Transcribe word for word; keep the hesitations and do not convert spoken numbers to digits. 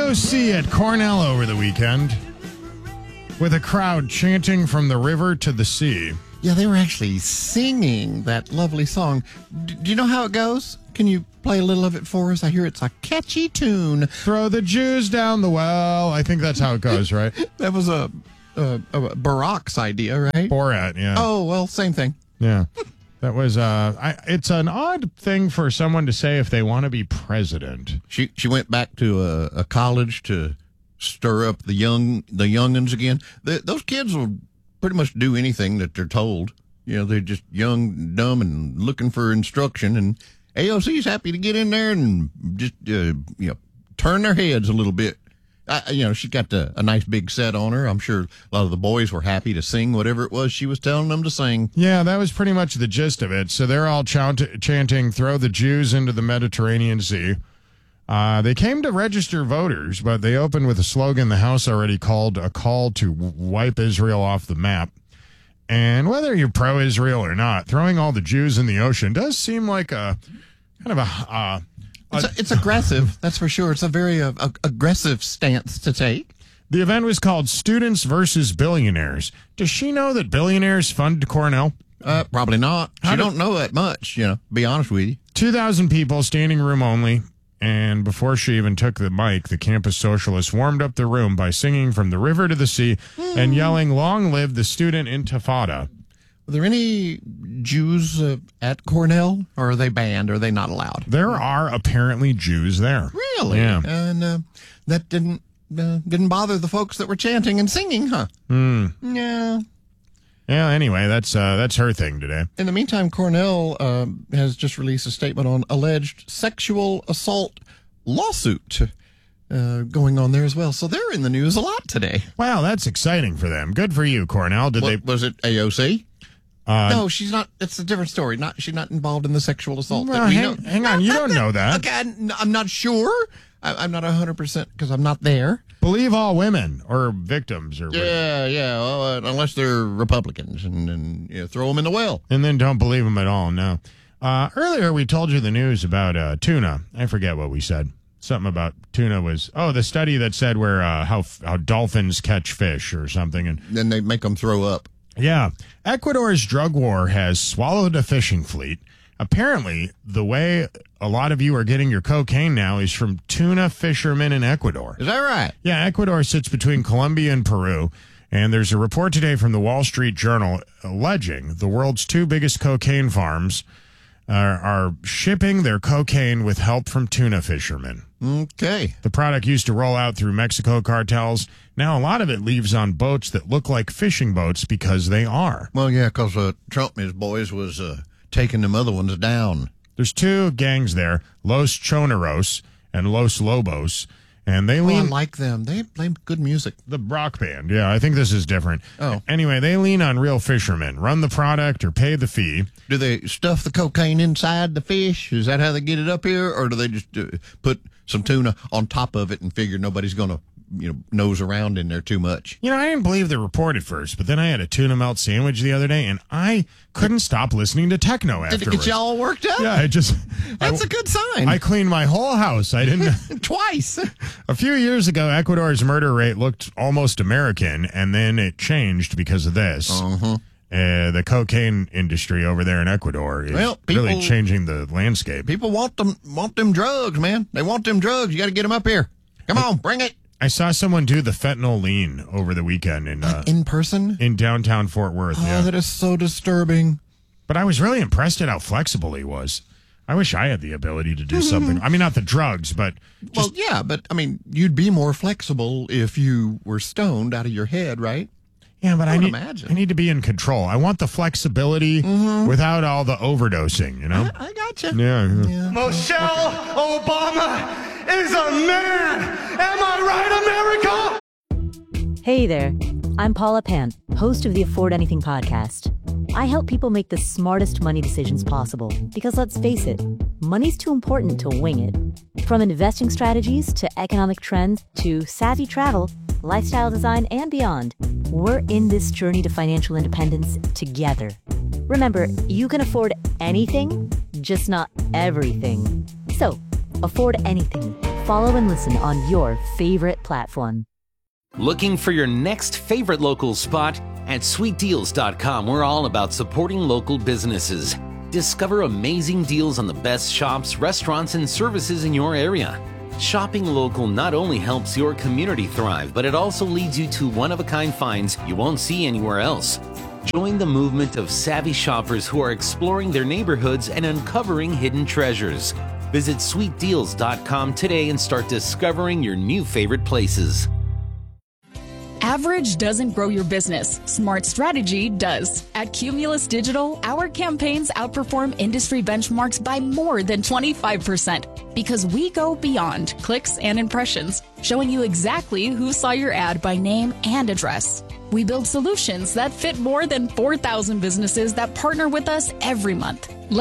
O C at Cornell over the weekend with a crowd chanting from the river to the sea. Yeah, they were actually singing that lovely song. D- do you know how it goes? Can you play a little of it for us? I hear it's a catchy tune. Throw the Jews down the well. I think that's how it goes, right? That was a, a, a Barack's idea, right? Borat, yeah. Oh, well, same thing. Yeah. That was, uh, I, it's an odd thing for someone to say if they want to be president. She she went back to a, a college to stir up the young the young'uns again. The, those kids will pretty much do anything that they're told. You know, they're just young, dumb, and looking for instruction. And A O C's happy to get in there and just, uh, you know, turn their heads a little bit. I, you know, she got the, a nice big set on her. I'm sure a lot of the boys were happy to sing whatever it was she was telling them to sing. Yeah, that was pretty much the gist of it. So they're all chant- chanting, throw the Jews into the Mediterranean Sea. Uh, they came to register voters, but they opened with a slogan the House already called a call to wipe Israel off the map. And whether you're pro-Israel or not, throwing all the Jews in the ocean does seem like a kind of a... Uh, It's, a, it's aggressive, that's for sure. It's a very uh, a, aggressive stance to take. The event was called Students versus Billionaires. Does she know that billionaires fund Cornell? Uh, probably not. How She do- don't know that much, you know, be honest with you. two thousand people, standing room only. And before she even took the mic, the campus socialists warmed up the room by singing From the River to the Sea and yelling, "Long live the student intifada." Are there any Jews uh, at Cornell, or are they banned? Or are they not allowed? There are apparently Jews there. Really? Yeah. And uh, that didn't uh, didn't bother the folks that were chanting and singing, huh? Hmm. Yeah. Yeah, anyway, that's uh, that's her thing today. In the meantime, Cornell uh, has just released a statement on alleged sexual assault lawsuit uh, going on there as well. So they're in the news a lot today. Wow, that's exciting for them. Good for you, Cornell. Did What, they? was it A O C? Uh, No, she's not. It's a different story. Not she's not involved in the sexual assault. Well, that we hang, know. hang on, you don't know that. Okay, I'm I'm not sure. I, I'm not one hundred percent because I'm not there. Believe all women or victims, or Yeah, yeah. Well, uh, unless they're Republicans, and, and you know, throw them in the well. and then don't believe them at all. No. Uh, earlier we told you the news about uh, tuna. I forget what we said. Something about tuna was oh the study that said where uh, how how dolphins catch fish or something, and Then they make them throw up. yeah, Ecuador's drug war has swallowed a fishing fleet. Apparently, the way a lot of you are getting your cocaine now is from tuna fishermen in Ecuador. Is that right? Yeah, Ecuador sits between Colombia and Peru, and there's a report today from the Wall Street Journal alleging the world's two biggest cocaine farms are, are shipping their cocaine with help from tuna fishermen. Okay. The product used to roll out through Mexico cartels. Now a lot of it leaves on boats that look like fishing boats because they are. Well, yeah, because uh, Trump and his boys was uh, taking them other ones down. There's two gangs there, Los Choneros and Los Lobos, and they Oh, I lean... like them. They play good music. The rock band. Yeah, I think this is different. Oh. Anyway, they lean on real fishermen. Run the product or pay the fee. Do they stuff the cocaine inside the fish? Is that how they get it up here? Or do they just uh, put some tuna on top of it and figure nobody's going to, you know, nose around in there too much? You know, I didn't believe the report at first, but then I had a tuna melt sandwich the other day, and I couldn't stop listening to techno Did afterwards. it get you all worked up? Yeah, I just... That's I, a good sign. I cleaned my whole house. I didn't... Twice. A few years ago, Ecuador's murder rate looked almost American, and then it changed because of this. Uh-huh. Uh, the cocaine industry over there in Ecuador is Well, people- really changing the landscape. People want them want them drugs, man. They want them drugs. You got to get them up here. Come on, bring it. I saw someone do the fentanyl lean over the weekend in uh, In person? in downtown Fort Worth. Oh, yeah, that is so disturbing. but I was really impressed at how flexible he was. I wish I had the ability to do something. I mean, not the drugs, but Well, yeah, but I mean, you'd be more flexible if you were stoned out of your head, right? yeah. But I, I would need imagine. I need to be in control. I want the flexibility without all the overdosing. You know? I gotcha. Yeah. yeah. Michelle Obama is a man. Am I right, America? Hey there, I'm Paula Pant, host of the Afford Anything podcast. I help people make the smartest money decisions possible because let's face it, money's too important to wing it. From investing strategies to economic trends to savvy travel, lifestyle design, and beyond, we're in this journey to financial independence together. Remember, you can afford anything, just not everything. So, afford anything. follow and listen on your favorite platform. Looking for your next favorite local spot? At sweet deals dot com, we're all about supporting local businesses. Discover amazing deals on the best shops, restaurants, and services in your area. Shopping local not only helps your community thrive, but it also leads you to one-of-a-kind finds you won't see anywhere else. Join the movement of savvy shoppers who are exploring their neighborhoods and uncovering hidden treasures. Visit sweet deals dot com today and start discovering your new favorite places. Average doesn't grow your business. Smart strategy does. At Cumulus Digital, our campaigns outperform industry benchmarks by more than twenty-five percent because we go beyond clicks and impressions, showing you exactly who saw your ad by name and address. We build solutions that fit more than four thousand businesses that partner with us every month.